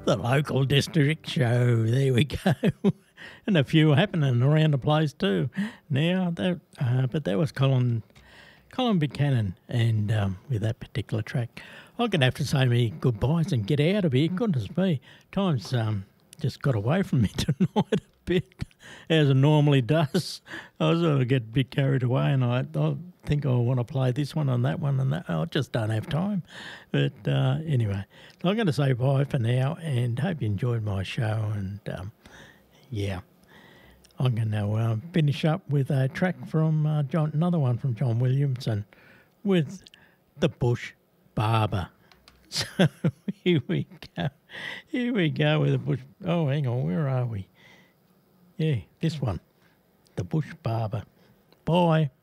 The local district show. There we go. And a few happening around the place too. Now, but that was Colin Buchanan, and with that particular track, I'm going to have to say me goodbyes and get out of here. Goodness me, time's just got away from me tonight a bit, as it normally does. I was going to get a bit carried away, and I think I want to play this one and that one and that. I just don't have time. But anyway, so I'm going to say bye for now, and hope you enjoyed my show. And yeah, I'm going to finish up with a track from another one from John Williamson with The Bush Barber. So here we go. Here we go with The Bush. Oh, hang on, where are we? Yeah, this one. The Bush Barber. Bye.